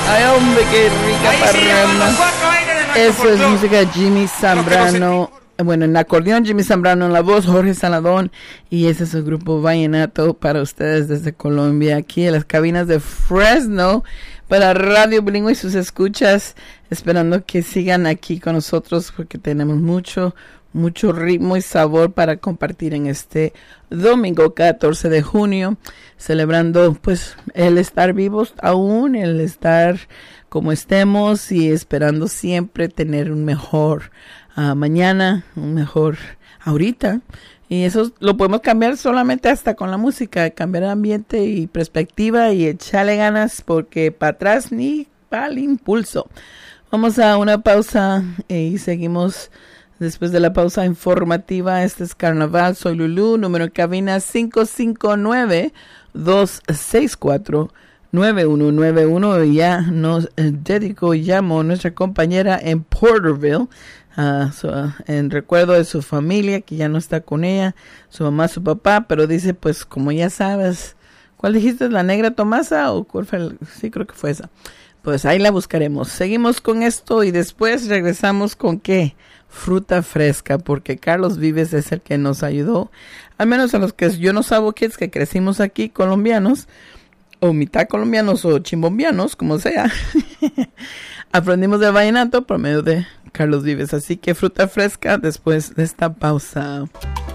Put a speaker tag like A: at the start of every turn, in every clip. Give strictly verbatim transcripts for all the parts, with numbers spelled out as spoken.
A: Ay, hombre, qué rica parranda. Eso es música de Jimmy Zambrano. Bueno, en acordeón Jimmy Zambrano, en la voz Jorge Saladón, y ese es el grupo Vallenato para ustedes desde Colombia, aquí en las cabinas de Fresno para Radio Bilingüe y sus escuchas, esperando que sigan aquí con nosotros porque tenemos mucho, mucho ritmo y sabor para compartir en este domingo catorce de junio, celebrando pues el estar vivos aún, el estar como estemos y esperando siempre tener un mejor Uh, mañana, un mejor ahorita, y eso lo podemos cambiar solamente hasta con la música, cambiar el ambiente y perspectiva y echarle ganas porque para atrás ni para el impulso. Vamos a una pausa y seguimos después de la pausa informativa. Este es Carnaval, soy Lulú, número de cabina cinco cinco nueve, dos seis cuatro, nueve uno nueve uno. Ya nos eh, dedico, llamo a nuestra compañera en Porterville, Uh, so, uh, en recuerdo de su familia que ya no está con ella, su mamá, su papá, pero dice pues como ya sabes, ¿cuál dijiste? ¿La Negra Tomasa? ¿O cuál fue el? Sí, creo que fue esa. Pues ahí la buscaremos. Seguimos con esto y después regresamos con ¿qué? Fruta fresca, porque Carlos Vives es el que nos ayudó, al menos a los que yo no sabo kids que crecimos aquí, colombianos, o mitad colombianos o chimbombianos, como sea. Aprendimos de vallenato por medio de Carlos Vives, así que fruta fresca después de esta pausa.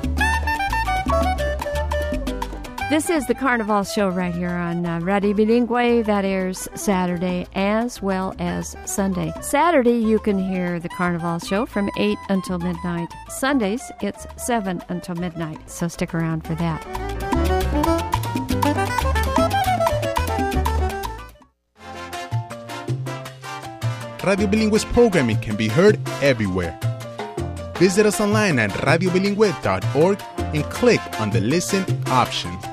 B: This is the Carnival Show right here on uh, Radio Bilingüe that airs Saturday as well as Sunday. Saturday, you can hear the Carnival Show from eight until midnight. Sundays, it's seven until midnight, so stick around for that.
C: Radio Bilingüe's programming can be heard everywhere. Visit us online at radio bilingüe dot org and click on the Listen option.